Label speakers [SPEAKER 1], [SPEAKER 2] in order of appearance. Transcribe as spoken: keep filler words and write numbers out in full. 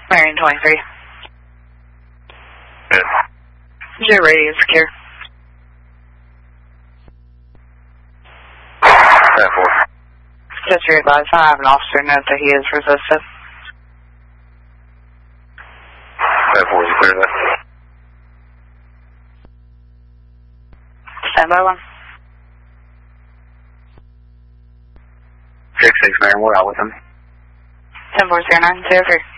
[SPEAKER 1] Marion twenty-three.
[SPEAKER 2] Good.
[SPEAKER 1] Your radio is secure.
[SPEAKER 2] ten four.
[SPEAKER 1] Just realized I have an officer note that he is resistant.
[SPEAKER 2] ten four is clear then.
[SPEAKER 1] Stand by one.
[SPEAKER 2] six six, Marion, we're out with him.
[SPEAKER 1] ten four zero nine zero three.